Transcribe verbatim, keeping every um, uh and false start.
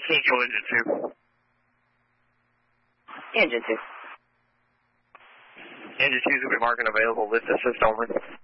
Control engine two. Engine two. Engine two will be marking available. Lift assist only.